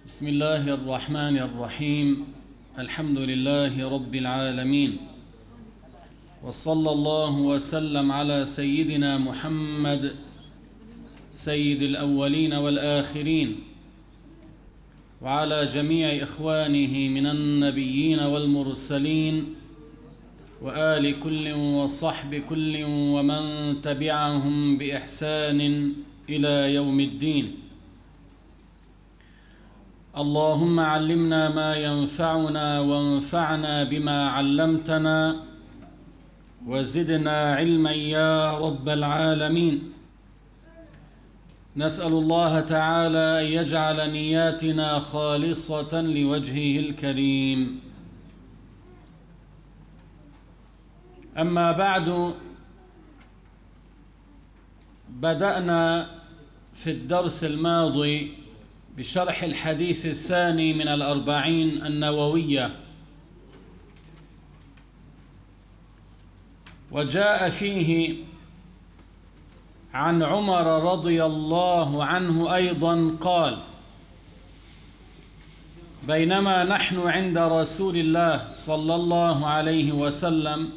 بسم الله الرحمن الرحيم. الحمد لله رب العالمين، وصلى الله وسلم على سيدنا محمد سيد الأولين والآخرين، وعلى جميع إخوانه من النبيين والمرسلين، وآل كل وصحب كل ومن تبعهم بإحسان إلى يوم الدين. اللهم علمنا ما ينفعنا وانفعنا بما علمتنا وزدنا علما يا رب العالمين. نسأل الله تعالى أن يجعل نياتنا خالصة لوجهه الكريم. أما بعد، بدأنا في الدرس الماضي بشرح الحديث الثاني من الأربعين النووية، وجاء فيه عن عمر رضي الله عنه أيضا قال: بينما نحن عند رسول الله صلى الله عليه وسلم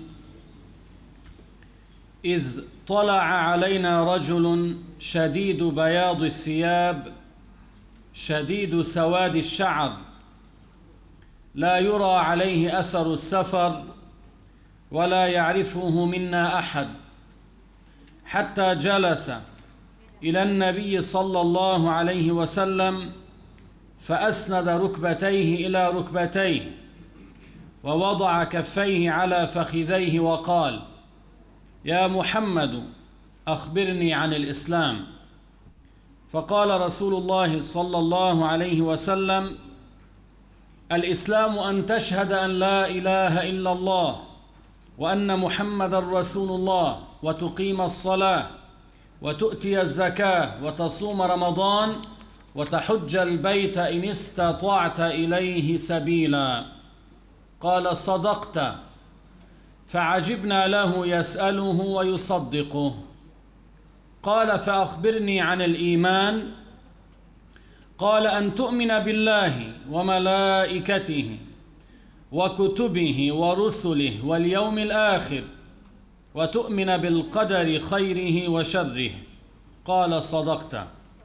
إذ طلع علينا رجل شديد بياض الثياب شديد سواد الشعر، لا يرى عليه أثر السفر ولا يعرفه منا أحد، حتى جلس إلى النبي صلى الله عليه وسلم فأسند ركبتيه إلى ركبتيه ووضع كفيه على فخذيه وقال: يا محمد أخبرني عن الإسلام. فقال رسول الله صلى الله عليه وسلم: الإسلام أن تشهد أن لا إله إلا الله وأن محمدًا رسول الله، وتقيم الصلاة وتؤتي الزكاة وتصوم رمضان وتحج البيت إن استطعت إليه سبيلا. قال: صدقت. فعجبنا له يسأله ويصدقه. قال: فأخبرني عن الإيمان. قال: أن تؤمن بالله وملائكته وكتبه ورسله واليوم الآخر، وتؤمن بالقدر خيره وشره. قال: صدقت.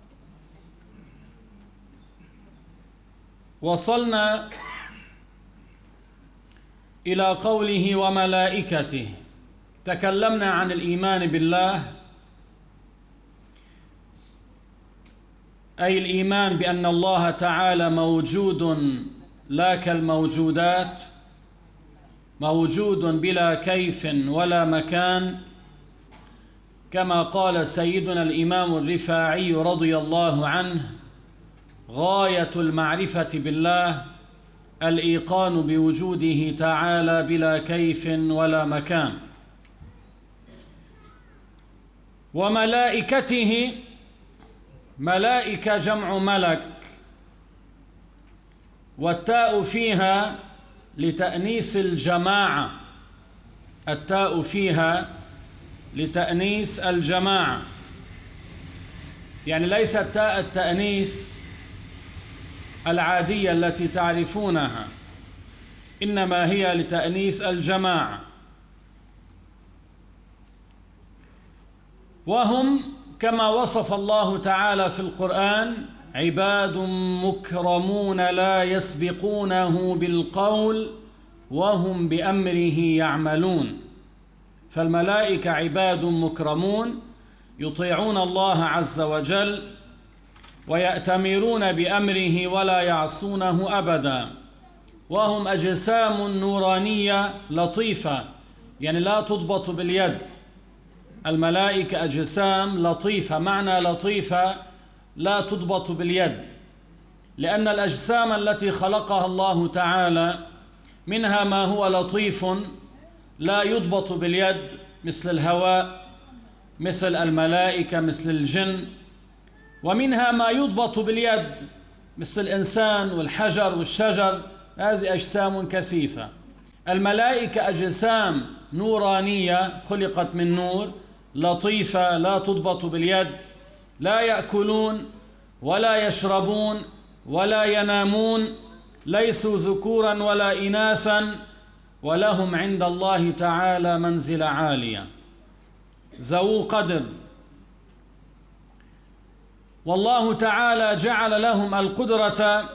وصلنا إلى قوله وملائكته. تكلمنا عن الإيمان بالله، أي الإيمان بأن الله تعالى موجود لا كالموجودات، موجود بلا كيف ولا مكان، كما قال سيدنا الإمام الرفاعي رضي الله عنه: غاية المعرفة بالله الإيقان بوجوده تعالى بلا كيف ولا مكان. وملائكته، ملائكة جمع ملك، والتاء فيها لتأنيث الجماعة، التاء فيها لتأنيث الجماعة، يعني ليست تاء التأنيث العادية التي تعرفونها، إنما هي لتأنيث الجماعة. وهم كما وصف الله تعالى في القرآن: عباد مكرمون لا يسبقونه بالقول وهم بأمره يعملون. فالملائكة عباد مكرمون يطيعون الله عز وجل ويأتمرون بأمره ولا يعصونه أبدا، وهم أجسام نورانية لطيفة، يعني لا تضبط باليد. الملائكة أجسام لطيفة، معنى لطيفة لا تضبط باليد، لأن الأجسام التي خلقها الله تعالى منها ما هو لطيف لا يضبط باليد، مثل الهواء، مثل الملائكة، مثل الجن، ومنها ما يضبط باليد مثل الإنسان والحجر والشجر. هذه أجسام كثيفة. الملائكة أجسام نورانية خلقت من نور، لطيفة لا تضبط باليد، لا يأكلون ولا يشربون ولا ينامون، ليسوا ذكورا ولا إناثا، ولهم عند الله تعالى منزلة عالية، ذو قدر. والله تعالى جعل لهم القدرة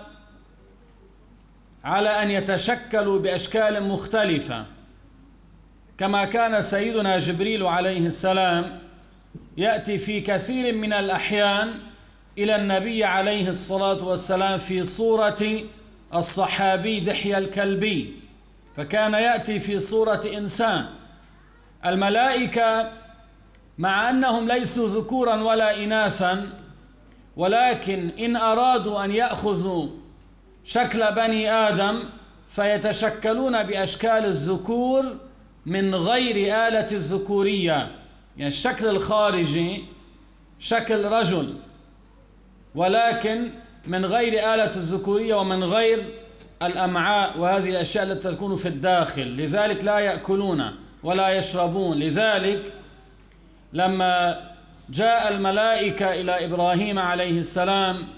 على أن يتشكلوا بأشكال مختلفة، كما كان سيدنا جبريل عليه السلام يأتي في كثير من الأحيان إلى النبي عليه الصلاة والسلام في صورة الصحابي دحية الكلبي، فكان يأتي في صورة إنسان. الملائكة مع أنهم ليسوا ذكورا ولا إناثا، ولكن إن أرادوا أن يأخذوا شكل بني آدم فيتشكلون بأشكال الذكور من غير آلة الذكورية، يعني الشكل الخارجي شكل رجل، ولكن من غير آلة الذكورية ومن غير الأمعاء وهذه الأشياء التي تكون في الداخل، لذلك لا يأكلون ولا يشربون. لذلك لما جاء الملائكة إلى إبراهيم عليه السلام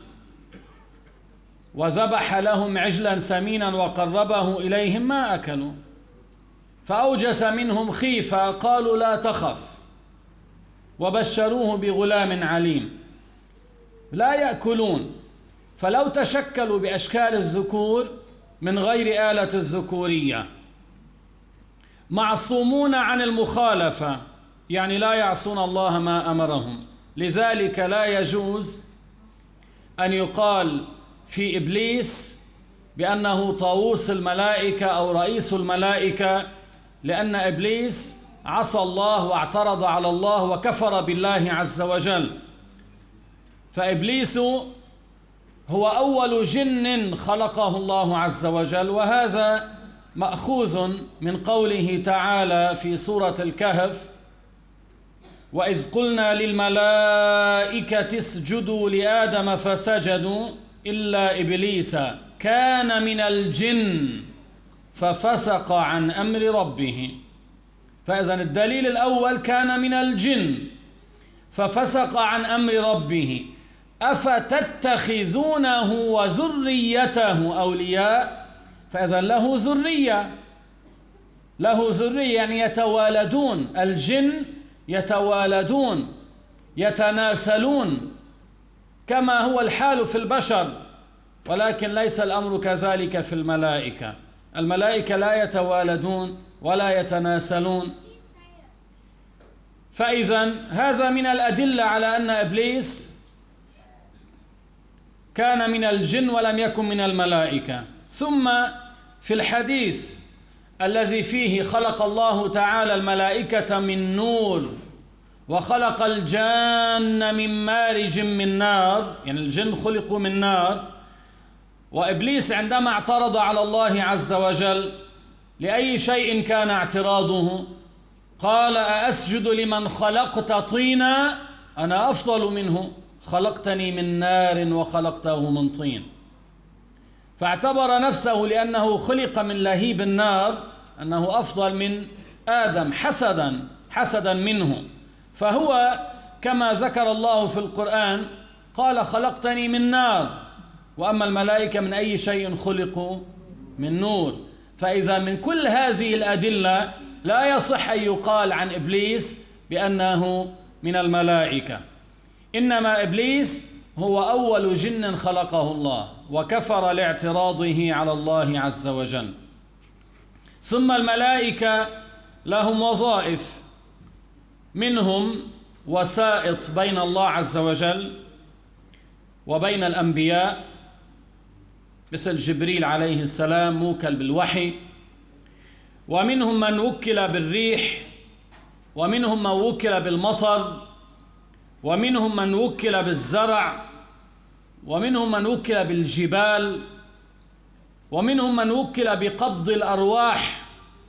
وذبح لهم عجلا سمينا وقربه إليهم ما أكلوا، فأوجس منهم خيفة، قالوا لا تخف، وبشروه بغلام عليم. لا يأكلون، فلو تشكلوا بأشكال الذكور من غير آلة الذكورية معصومون عن المخالفة، يعني لا يعصون الله ما أمرهم. لذلك لا يجوز أن يقال في إبليس بأنه طاووس الملائكة أو رئيس الملائكة، لأن إبليس عصى الله واعترض على الله وكفر بالله عز وجل. فإبليس هو أول جن خلقه الله عز وجل، وهذا مأخوذ من قوله تعالى في سورة الكهف: وإذ قلنا للملائكة اسجدوا لآدم فسجدوا إلا إبليس كان من الجن ففسق عن أمر ربه. فإذن الدليل الأول كان من الجن ففسق عن أمر ربه. أفتتخذونه وذريته أولياء، فإذن له ذرية، يعني يتوالدون، الجن يتوالدون يتناسلون كما هو الحال في البشر، ولكن ليس الأمر كذلك في الملائكة. الملائكة لا يتوالدون ولا يتناسلون. فإذن هذا من الأدلة على أن إبليس كان من الجن ولم يكن من الملائكة. ثم في الحديث الذي فيه خلق الله تعالى الملائكة من نور وخلق الجان من مارج من نار، يعني الجن خلقوا من نار، وإبليس عندما اعترض على الله عز وجل لأي شيء كان اعتراضه؟ قال: أأسجد لمن خلقت طينا؟ أنا أفضل منه، خلقتني من نار وخلقته من طين. فاعتبر نفسه لأنه خلق من لهيب النار أنه أفضل من آدم حسدا منه. فهو كما ذكر الله في القرآن قال: خلقتني من نار، وأما الملائكة من أي شيء خلقوا؟ من نور. فإذا من كل هذه الأدلة لا يصح أن يقال عن إبليس بأنه من الملائكة، إنما إبليس هو أول جن خلقه الله وكفر لاعتراضه على الله عز وجل. ثم الملائكة لهم وظائف، منهم وسائط بين الله عز وجل وبين الأنبياء، مثل جبريل عليه السلام موكل بالوحي، ومنهم من وكل بالريح، ومنهم من وكل بالمطر، ومنهم من وكل بالزرع، ومنهم من وكل بالجبال، ومنهم من وكل بقبض الأرواح،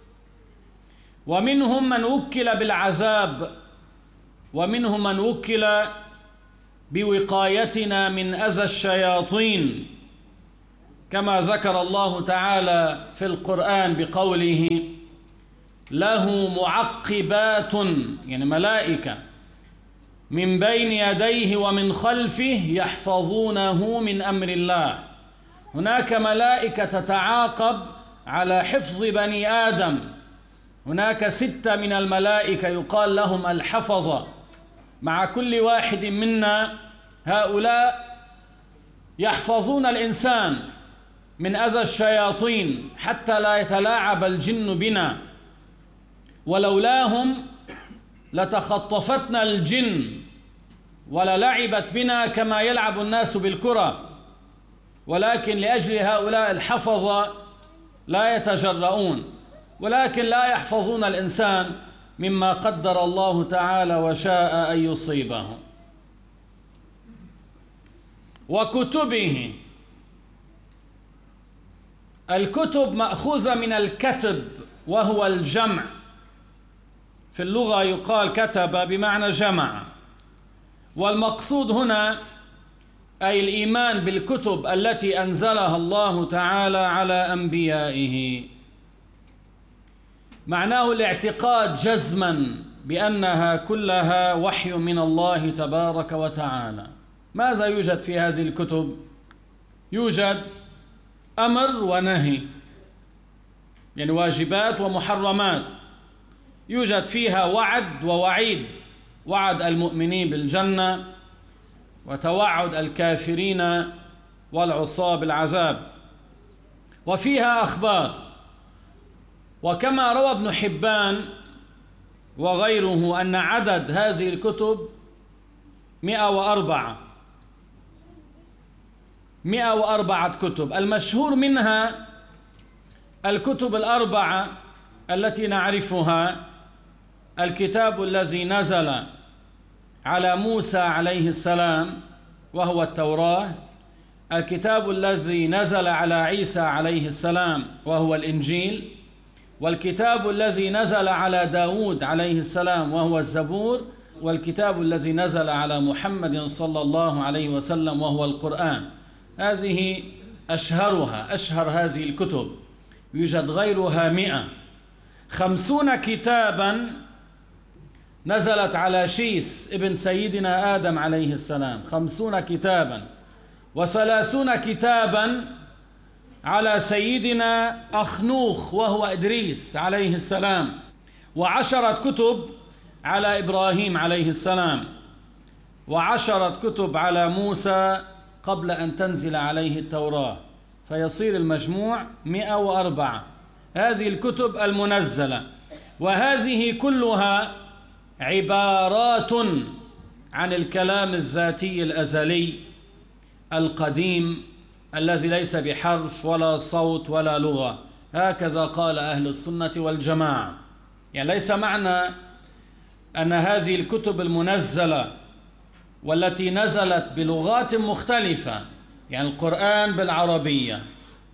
ومنهم من وكل بالعذاب، ومنهم من وكل بوقايتنا من أذى الشياطين، كما ذكر الله تعالى في القرآن بقوله: له معقبات، يعني ملائكة من بين يديه ومن خلفه يحفظونه من أمر الله. هناك ملائكة تتعاقب على حفظ بني آدم، هناك 6 من الملائكة يقال لهم الحفظة، مع كل واحد منا هؤلاء يحفظون الإنسان من أذى الشياطين حتى لا يتلاعب الجن بنا، ولولاهم لتخطفتنا الجن وللعبت بنا كما يلعب الناس بالكرة، ولكن لأجل هؤلاء الحفظة لا يتجرؤون، ولكن لا يحفظون الإنسان مما قدر الله تعالى وشاء أن يصيبه. وكتبه، الكتب مأخوذة من الكتب وهو الجمع، في اللغة يقال كتب بمعنى جمع، والمقصود هنا أي الإيمان بالكتب التي أنزلها الله تعالى على أنبيائه، معناه الاعتقاد جزما بأنها كلها وحي من الله تبارك وتعالى. ماذا يوجد في هذه الكتب؟ يوجد أمر ونهي، يعني واجبات ومحرمات، يوجد فيها وعد ووعيد، وعد المؤمنين بالجنة وتوعد الكافرين والعصاة بالعذاب، وفيها أخبار. وكما روى ابن حبان وغيره أن عدد هذه الكتب 104 كتب، المشهور منها الكتب ال4 التي نعرفها: الكتاب الذي نزل على موسى عليه السلام وهو التوراة، الكتاب الذي نزل على عيسى عليه السلام وهو الإنجيل، والكتاب الذي نزل على داود عليه السلام وهو الزبور، والكتاب الذي نزل على محمد صلى الله عليه وسلم وهو القرآن. هذه أشهرها، أشهر هذه الكتب، يوجد غيرها 150 كتابا نزلت على شيث ابن سيدنا آدم عليه السلام، 50 كتابا، و30 كتابا على سيدنا أخنوخ وهو إدريس عليه السلام، و10 كتب على إبراهيم عليه السلام، و10 كتب على موسى قبل أن تنزل عليه التوراة، فيصير المجموع 104. هذه الكتب المنزلة، وهذه كلها عبارات عن الكلام الذاتي الأزلي القديم الذي ليس بحرف ولا صوت ولا لغة، هكذا قال أهل السنة والجماعة. يعني ليس معنى أن هذه الكتب المنزلة والتي نزلت بلغات مختلفة، يعني القرآن بالعربية،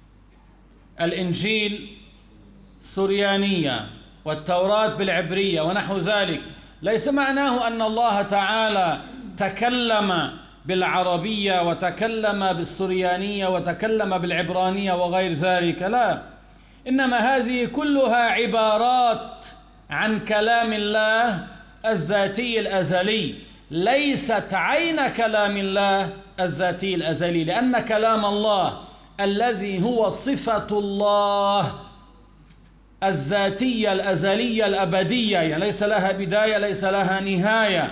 الإنجيل السريانية، والتوراة بالعبرية ونحو ذلك، ليس معناه أن الله تعالى تكلم بالعربية وتكلم بالسريانية وتكلم بالعبرانية وغير ذلك، لا، إنما هذه كلها عبارات عن كلام الله الذاتي الأزلي، ليست عين كلام الله الذاتي الأزلي، لأن كلام الله الذي هو صفة الله الذاتية الأزلية الأبدية، يعني ليس لها بداية ليس لها نهاية،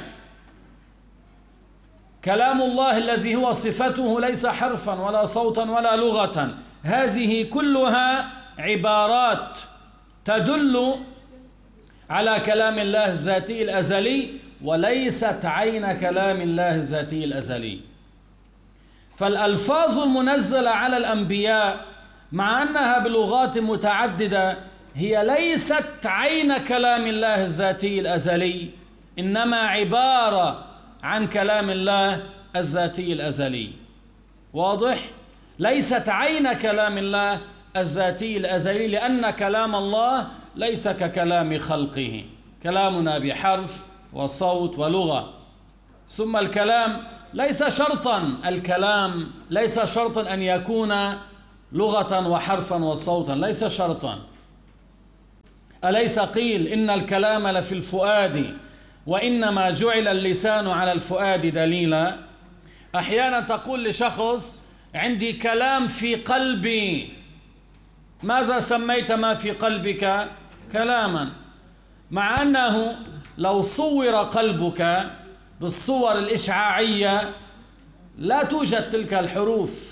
كلام الله الذي هو صفته ليس حرفا ولا صوتا ولا لغة، هذه كلها عبارات تدل على كلام الله الذاتي الأزلي وليست عين كلام الله الذاتي الأزلي. فالألفاظ المنزلة على الأنبياء مع أنها بلغات متعددة هي ليست عين كلام الله الذاتي الأزلي، إنما عبارة عن كلام الله الذاتي الأزلي. واضح؟ ليست عين كلام الله الذاتي الأزلي، لأن كلام الله ليس ككلام خلقه، كلامنا بحرف وصوت ولغة. ثم الكلام ليس شرطا، الكلام ليس شرطا أن يكون لغة وحرفا وصوتا، ليس شرطا. أليس قيل إن الكلام لفي الفؤاد وإنما جعل اللسان على الفؤاد دليلا؟ أحيانا تقول لشخص عندي كلام في قلبي. ماذا سميت ما في قلبك؟ كلاما. مع أنه لو صور قلبك بالصور الإشعاعية لا توجد تلك الحروف،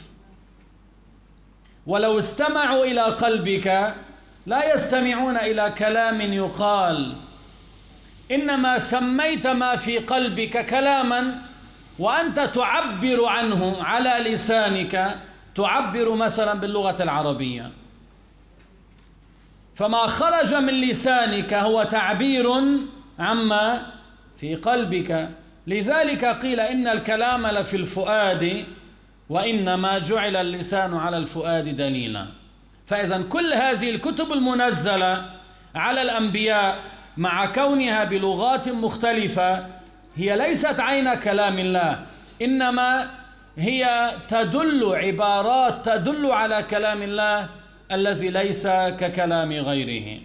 ولو استمعوا إلى قلبك لا يستمعون إلى كلام يقال. إنما سميت ما في قلبك كلاما وأنت تعبر عنه على لسانك، تعبر مثلا باللغة العربية، فما خرج من لسانك هو تعبير عما في قلبك. لذلك قيل إن الكلام لفي الفؤاد وإنما جعل اللسان على الفؤاد دليلا. فإذا كل هذه الكتب المنزلة على الأنبياء مع كونها بلغات مختلفة هي ليست عين كلام الله، إنما هي تدل عبارات تدل على كلام الله الذي ليس ككلام غيره.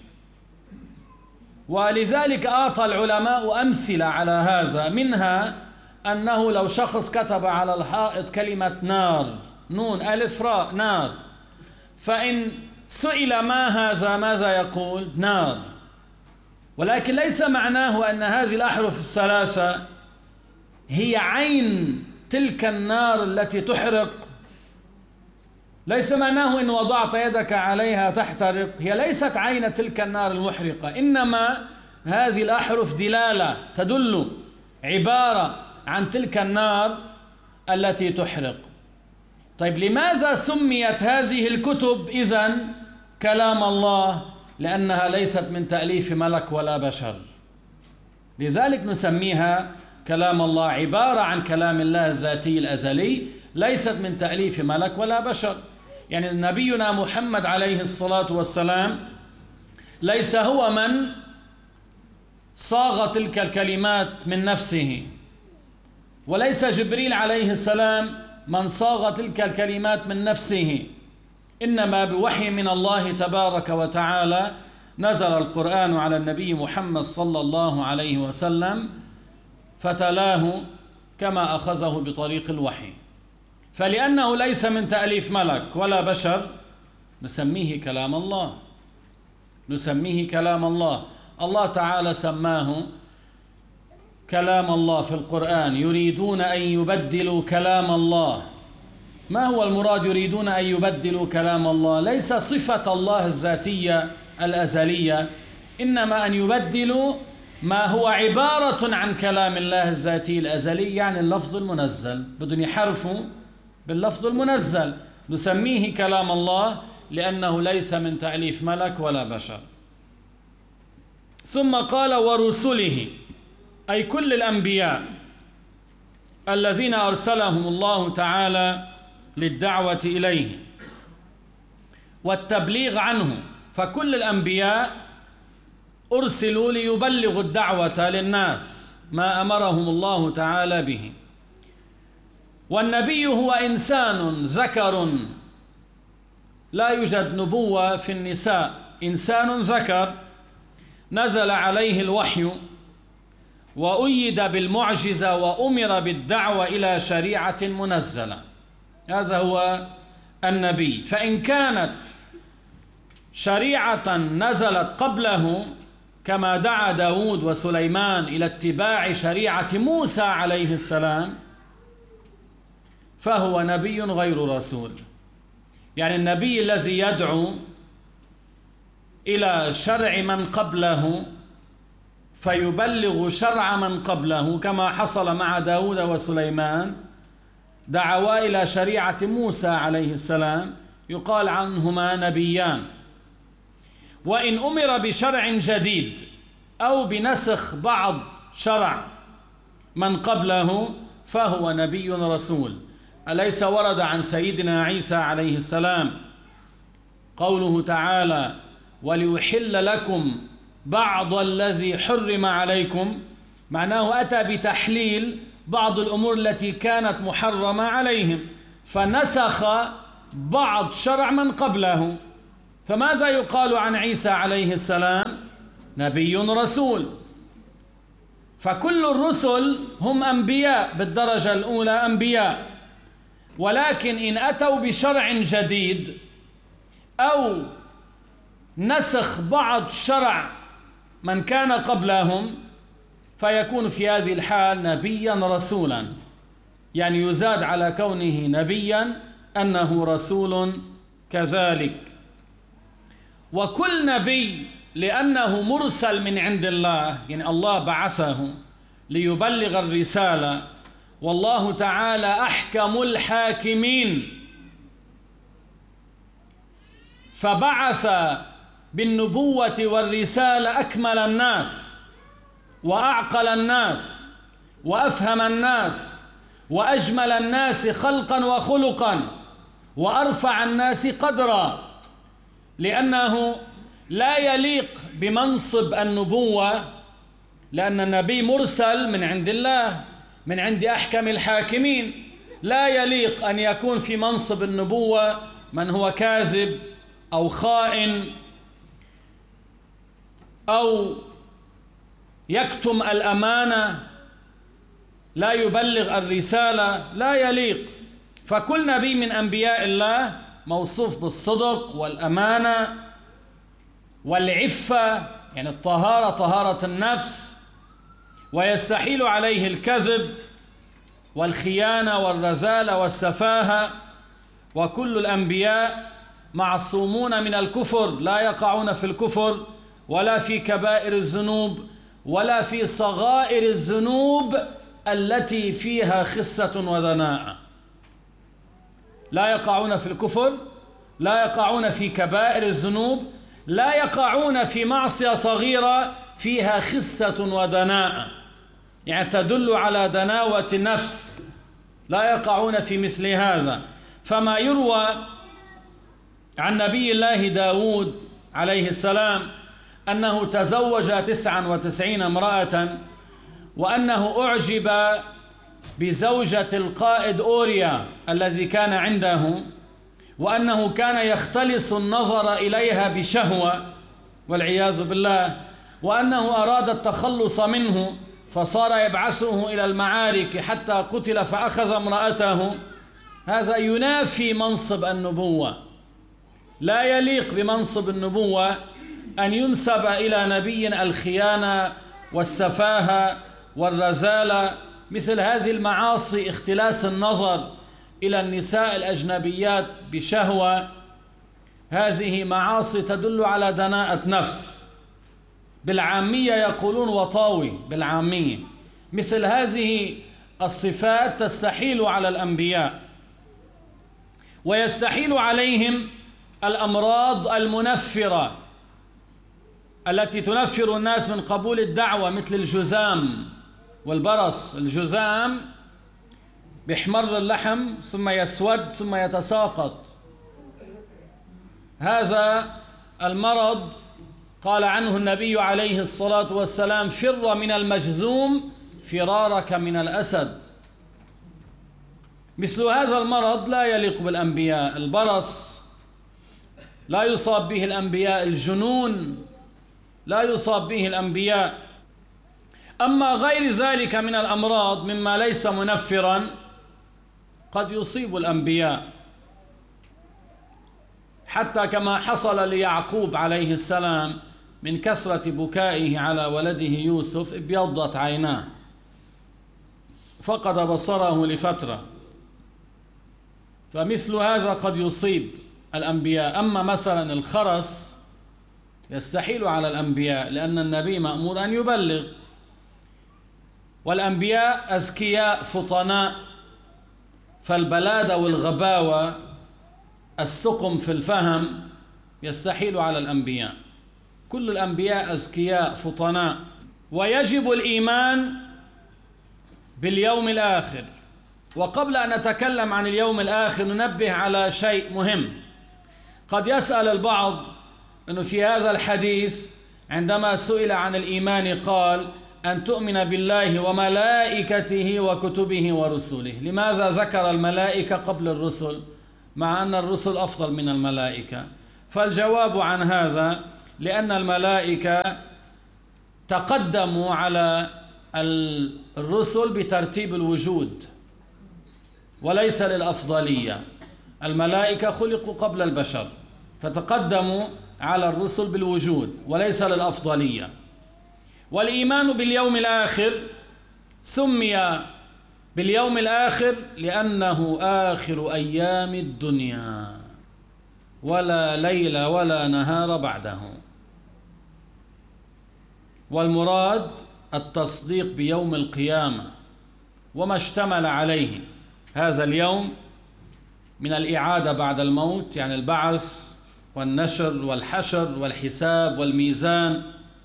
ولذلك أعطى العلماء أمثلة على هذا، منها أنه لو شخص كتب على الحائط كلمة نار، نون ألف راء نار، فإن سئل ما هذا ماذا يقول؟ نار. ولكن ليس معناه أن هذه الأحرف الثلاثة هي عين تلك النار التي تحرق، ليس معناه إن وضعت يدك عليها تحترق، هي ليست عين تلك النار المحرقة، إنما هذه الأحرف دلالة تدل عبارة عن تلك النار التي تحرق. طيب لماذا سميت هذه الكتب إذن كلام الله؟ لأنها ليست من تأليف ملك ولا بشر، لذلك نسميها كلام الله، عبارة عن كلام الله الذاتي الأزلي، ليست من تأليف ملك ولا بشر. يعني نبينا محمد عليه الصلاة والسلام ليس هو من صاغ تلك الكلمات من نفسه، وليس جبريل عليه السلام من صاغ تلك الكلمات من نفسه، إنما بوحي من الله تبارك وتعالى نزل القرآن على النبي محمد صلى الله عليه وسلم فتلاه كما أخذه بطريق الوحي. فلأنه ليس من تأليف ملك ولا بشر نسميه كلام الله، نسميه كلام الله. الله تعالى سماه كلام الله في القرآن. يريدون أن يبدلوا كلام الله. ما هو المراد يريدون أن يبدلوا كلام الله؟ ليس صفة الله الذاتية الأزلية، إنما أن يبدلوا ما هو عبارة عن كلام الله الذاتي الأزلي، يعني اللفظ المنزل، بدهم يحرفوا باللفظ المنزل. نسميه كلام الله لأنه ليس من تأليف ملك ولا بشر. ثم قال ورسله، أي كل الأنبياء الذين أرسلهم الله تعالى للدعوة إليه والتبليغ عنه، فكل الأنبياء أرسلوا ليبلغوا الدعوة للناس ما أمرهم الله تعالى به. والنبي هو إنسان ذكر، لا يوجد نبوة في النساء، إنسان ذكر نزل عليه الوحي وأيد بالمعجزة وأمر بالدعوة إلى شريعة منزلة، هذا هو النبي. فإن كانت شريعة نزلت قبله كما دعا داود وسليمان إلى اتباع شريعة موسى عليه السلام فهو نبي غير رسول. يعني النبي الذي يدعو إلى شرع من قبله فيبلغ شرع من قبله كما حصل مع داود وسليمان، دعوا إلى شريعة موسى عليه السلام، يقال عنهما نبيان. وإن أمر بشرع جديد أو بنسخ بعض شرع من قبله فهو نبي رسول. أليس ورد عن سيدنا عيسى عليه السلام قوله تعالى وليحل لكم بعض الذي حرم عليكم؟ معناه أتى بتحليل بعض الأمور التي كانت محرمة عليهم، فنسخ بعض شرع من قبله. فماذا يقال عن عيسى عليه السلام؟ نبي رسول. فكل الرسل هم أنبياء بالدرجة الأولى، أنبياء. ولكن إن أتوا بشرع جديد أو نسخ بعض شرع من كان قبلهم فيكون في هذه الحال نبيا رسولا، يعني يزاد على كونه نبيا أنه رسول كذلك. وكل نبي لأنه مرسل من عند الله، يعني الله بعثه ليبلغ الرسالة، والله تعالى أحكم الحاكمين، فبعث بالنبوة والرسالة أكمل الناس وأعقل الناس وأفهم الناس وأجمل الناس خلقا وخلقا وأرفع الناس قدرا، لأنه لا يليق بمنصب النبوة، لأن النبي مرسل من عند الله من عند أحكم الحاكمين، لا يليق أن يكون في منصب النبوة من هو كاذب أو خائن أو يكتم الأمانة، لا يبلغ الرسالة، لا يليق. فكل نبي من أنبياء الله موصوف بالصدق والأمانة والعفة، يعني الطهارة، طهارة النفس، ويستحيل عليه الكذب والخيانة والرذالة والسفاهة. وكل الأنبياء معصومون من الكفر، لا يقعون في الكفر ولا في كبائر الذنوب ولا في صغائر الذنوب التي فيها خسة ودناءة. لا يقعون في الكفر، لا يقعون في كبائر الذنوب، لا يقعون في معصية صغيرة فيها خسة ودناءة، يعني تدل على دناوة النفس، لا يقعون في مثل هذا. فما يروى عن نبي الله داود عليه السلام أنه تزوج 99 امرأة، وأنه أعجب بزوجة القائد أوريا الذي كان عنده، وأنه كان يختلس النظر إليها بشهوة والعياذ بالله، وأنه أراد التخلص منه فصار يبعثه إلى المعارك حتى قتل فأخذ امرأته. هذا ينافي منصب النبوة، لا يليق بمنصب النبوة أن ينسب إلى نبي الخيانة والسفاهة والرذالة، مثل هذه المعاصي، اختلاس النظر إلى النساء الأجنبيات بشهوة، هذه معاصي تدل على دناءة نفس، بالعامية يقولون وطاوي بالعامية. مثل هذه الصفات تستحيل على الأنبياء، ويستحيل عليهم الأمراض المنفرة التي تنفر الناس من قبول الدعوة، مثل الجذام والبرص. الجذام بيحمر اللحم ثم يسود ثم يتساقط، هذا المرض قال عنه النبي عليه الصلاة والسلام: فر من المجذوم فرارك من الأسد. مثل هذا المرض لا يليق بالأنبياء. البرص لا يصاب به الأنبياء، الجنون لا يصاب به الأنبياء. أما غير ذلك من الأمراض مما ليس منفرا قد يصيب الأنبياء، حتى كما حصل ليعقوب عليه السلام من كثرة بكائه على ولده يوسف ابيضت عيناه، فقد بصره لفترة. فمثل هذا قد يصيب الأنبياء. أما مثلا الخرس يستحيل على الأنبياء، لأن النبي مأمور أن يبلغ، والأنبياء أذكياء فطناء، فالبلادة والغباوة، السقم في الفهم يستحيل على الأنبياء. كل الأنبياء أذكياء فطناء. ويجب الإيمان باليوم الآخر. وقبل أن نتكلم عن اليوم الآخر ننبه على شيء مهم. قد يسأل البعض أنه في هذا الحديث عندما سئل عن الإيمان قال: أن تؤمن بالله وملائكته وكتبه ورسله. لماذا ذكر الملائكة قبل الرسل مع أن الرسل أفضل من الملائكة؟ فالجواب عن هذا لأن الملائكة تقدموا على الرسل بترتيب الوجود، وليس للأفضلية. الملائكة خلقوا قبل البشر فتقدموا على الرسل بالوجود وليس للأفضلية. والإيمان باليوم الآخر سمي باليوم الآخر لأنه آخر أيام الدنيا ولا ليل ولا نهار بعده. والمراد التصديق بيوم القيامة وما اشتمل عليه هذا اليوم من الإعادة بعد الموت، يعني البعث والنشر والحشر والحساب والميزان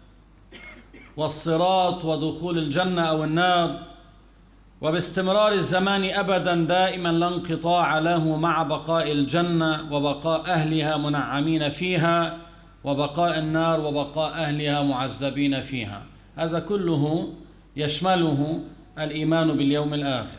والصراط ودخول الجنة أو النار، وباستمرار الزمان أبدا دائما لا انقطاع له مع بقاء الجنة وبقاء أهلها منعمين فيها وبقاء النار وبقاء أهلها معذبين فيها. هذا كله يشمله الإيمان باليوم الآخر.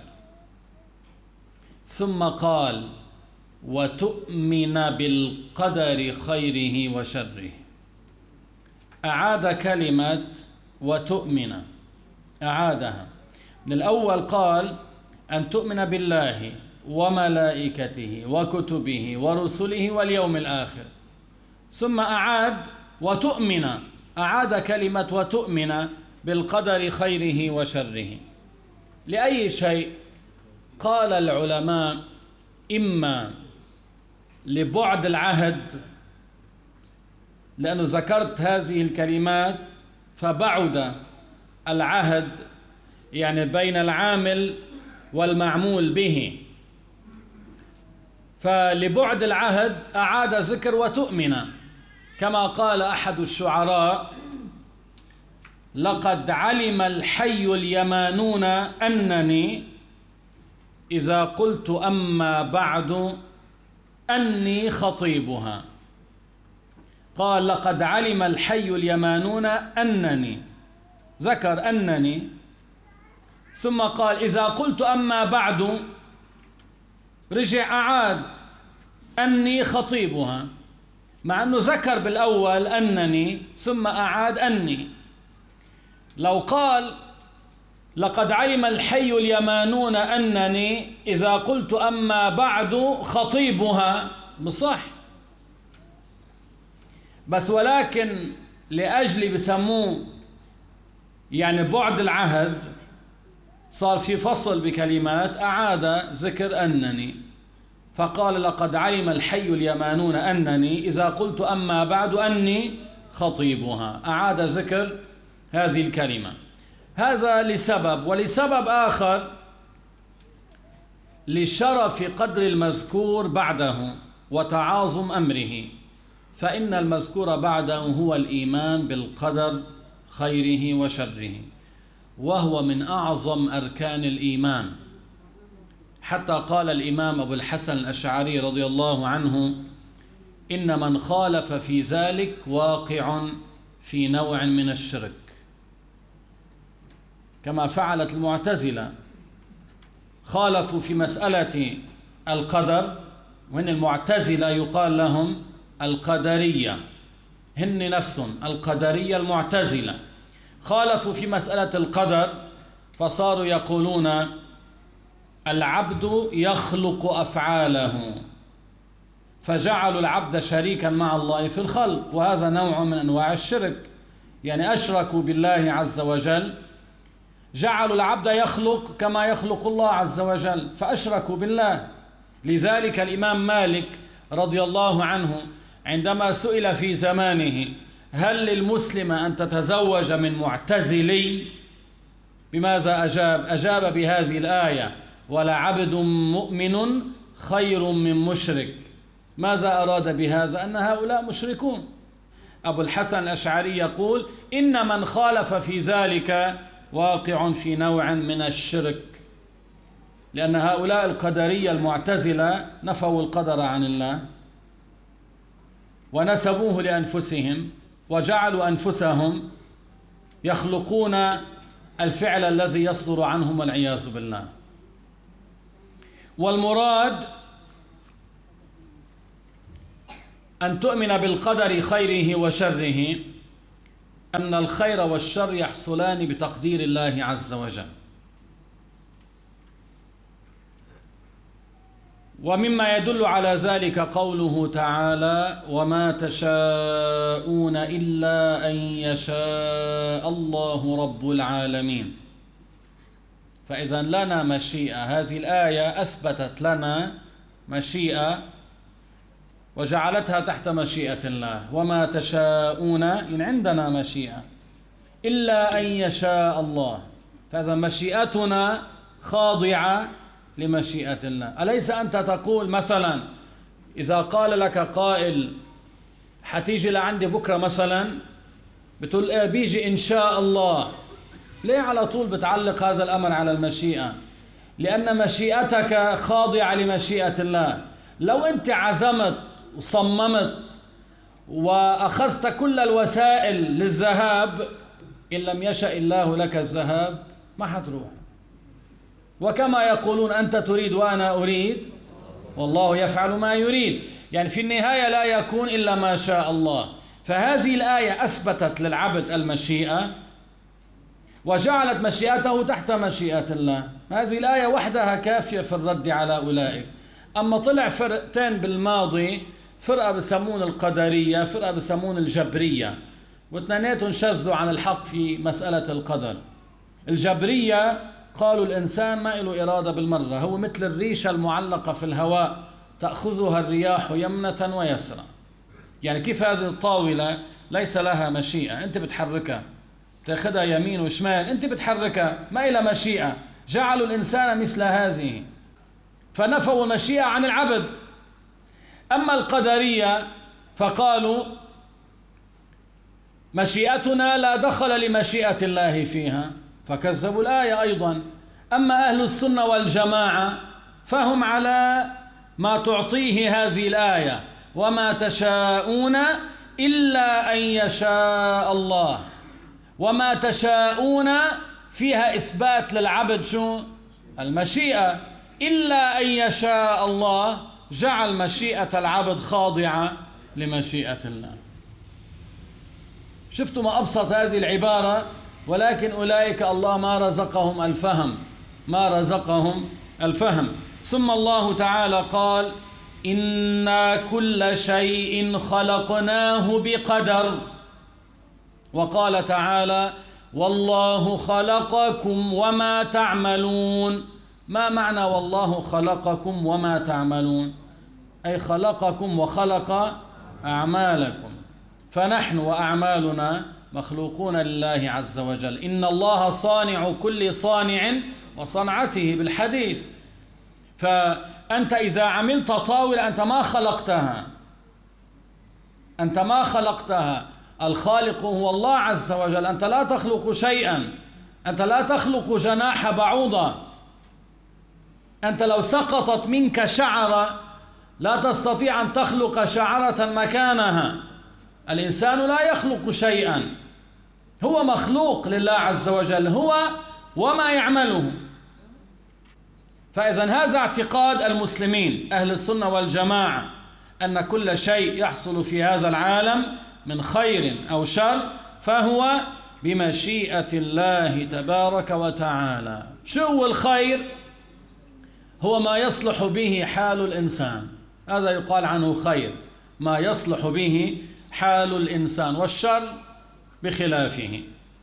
ثم قال وتؤمن بالقدر خيره وشره. أعاد كلمة وتؤمن، أعادها. من الأول قال أن تؤمن بالله وملائكته وكتبه ورسله واليوم الآخر، ثم أعاد وتؤمن، أعاد كلمة وتؤمن بالقدر خيره وشره. لأي شيء؟ قال العلماء إما لبعد العهد، لأنه ذكرت هذه الكلمات فبعد العهد، يعني بين العامل والمعمول به، فلبعد العهد أعاد ذكر وتؤمن، كما قال أحد الشعراء لقد علم الحي اليمانون أنني إذا قلت أما بعد أني خطيبها. قال لقد علم الحي اليمانون أنني، ذكر أنني، ثم قال إذا قلت أما بعد رجع أعاد أني خطيبها، مع أنه ذكر بالأول أنني ثم أعاد أني. لو قال لقد علم الحي اليمانون أنني إذا قلت أما بعد خطيبها بصح، بس ولكن لأجل بسموه يعني بعد العهد صار في فصل بكلمات، أعاد ذكر أنني، فقال لقد علم الحي اليمانون أنني إذا قلت أما بعد أني خطيبها، أعاد ذكر هذه الكلمة. هذا لسبب، ولسبب آخر لشرف قدر المذكور بعده وتعاظم أمره، فإن المذكور بعده هو الإيمان بالقدر خيره وشره، وهو من أعظم أركان الإيمان. حتى قال الإمام أبو الحسن الأشعري رضي الله عنه إن من خالف في ذلك واقع في نوع من الشرك، كما فعلت المعتزلة، خالفوا في مسألة القدر، وإن المعتزلة يقال لهم القدرية، هن نفسهم القدرية المعتزلة، خالفوا في مسألة القدر فصاروا يقولون العبد يخلق أفعاله، فجعلوا العبد شريكا مع الله في الخلق، وهذا نوع من أنواع الشرك، يعني أشركوا بالله عز وجل، جعلوا العبد يخلق كما يخلق الله عز وجل فأشركوا بالله. لذلك الإمام مالك رضي الله عنه عندما سئل في زمانه هل للمسلم أن تتزوج من معتزلي، بماذا أجاب؟ أجاب بهذه الآية ولعبد مؤمن خير من مشرك. ماذا أراد بهذا؟ أن هؤلاء مشركون. أبو الحسن الأشعري يقول إن من خالف في ذلك واقع في نوع من الشرك، لأن هؤلاء القدرية المعتزلة نفوا القدر عن الله ونسبوه لأنفسهم، وجعلوا أنفسهم يخلقون الفعل الذي يصدر عنهم والعياذ بالله. والمراد أن تؤمن بالقدر خيره وشره، أن الخير والشر يحصلان بتقدير الله عز وجل. ومما يدل على ذلك قوله تعالى: وما تشاءون إلا أن يشاء الله رب العالمين. فإذا لنا مشيئة، هذه الآية أثبتت لنا مشيئة وجعلتها تحت مشيئة الله. وما تشاءون، إن عندنا مشيئة، إلا أن يشاء الله. فإذا مشيئتنا خاضعة لمشيئة الله. أليس أنت تقول مثلا إذا قال لك قائل حتيجي لعندي بكرة مثلا، بتقول إيه بيجي إن شاء الله، ليه على طول بتعلق هذا الأمر على المشيئة؟ لأن مشيئتك خاضعة لمشيئة الله. لو أنت عزمت وصممت وأخذت كل الوسائل للذهاب، إن لم يشأ الله لك الذهاب ما حتروح. وكما يقولون أنت تريد وأنا أريد والله يفعل ما يريد، يعني في النهاية لا يكون إلا ما شاء الله. فهذه الآية أثبتت للعبد المشيئة وجعلت مشيئته تحت مشيئة الله. هذه الآية وحدها كافية في الرد على أولئك. أما طلع فرقتين بالماضي، فرقة بسمون القدرية، فرقة بسمون الجبرية، واثنيناتهم شذوا عن الحق في مسألة القدر. الجبرية قالوا الإنسان ما له إرادة بالمرة، هو مثل الريشة المعلقة في الهواء تأخذها الرياح يمنة ويسرى. يعني كيف هذه الطاولة ليس لها مشيئة، أنت بتحركها، تأخذها يمين وشمال، أنت بتحركها، ما إلها مشيئة. جعلوا الإنسان مثل هذه، فنفوا المشيئة عن العبد. أما القدرية فقالوا مشيئتنا لا دخل لمشيئة الله فيها، فكذبوا الآية أيضا. أما أهل السنة والجماعة فهم على ما تعطيه هذه الآية: وما تشاءون إلا أن يشاء الله. وما تشاءون فيها إثبات للعبد شو؟ المشيئة. إلا أن يشاء الله جعل مشيئة العبد خاضعة لمشيئة الله. شفتوا ما أبسط هذه العبارة؟ ولكن أولئك الله ما رزقهم الفهم، ما رزقهم الفهم. ثم الله تعالى قال: إنا كل شيء خلقناه بقدر. وقال تعالى: والله خلقكم وما تعملون. ما معنى والله خلقكم وما تعملون؟ أي خلقكم وخلق أعمالكم، فنحن وأعمالنا مخلوقون لله عز وجل. إن الله صانع كل صانع وصنعته بالحديث. فأنت إذا عملت طاولة أنت ما خلقتها، أنت ما خلقتها، الخالق هو الله عز وجل. أنت لا تخلق شيئا، أنت لا تخلق جناح بعوضة. أنت لو سقطت منك شعرة لا تستطيع أن تخلق شعرة مكانها. الإنسان لا يخلق شيئا، هو مخلوق لله عز وجل، هو وما يعمله. فإذا هذا اعتقاد المسلمين أهل السنة والجماعة، أن كل شيء يحصل في هذا العالم من خير أو شر فهو بمشيئة الله تبارك وتعالى. شو الخير؟ هو ما يصلح به حال الإنسان، هذا يقال عنه خير، ما يصلح به حال الإنسان، والشر بخلافه.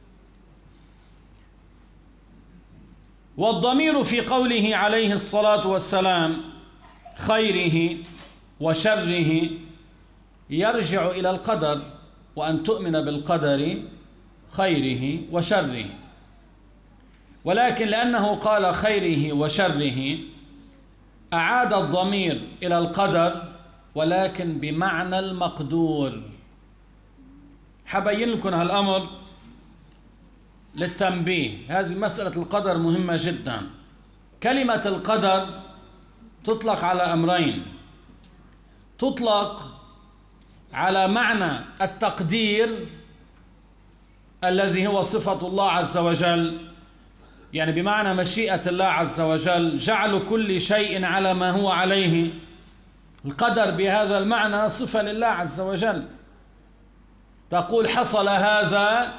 والضمير في قوله عليه الصلاة والسلام خيره وشره يرجع إلى القدر، وأن تؤمن بالقدر خيره وشره. ولكن لأنه قال خيره وشره أعاد الضمير إلى القدر، ولكن بمعنى المقدور. حبين لكم هالأمر للتنبيه. هذه مسألة القدر مهمة جدا. كلمة القدر تطلق على أمرين: تطلق على معنى التقدير الذي هو صفة الله عز وجل، يعني بمعنى مشيئة الله عز وجل، جعل كل شيء على ما هو عليه. القدر بهذا المعنى صفة لله عز وجل. تقول حصل هذا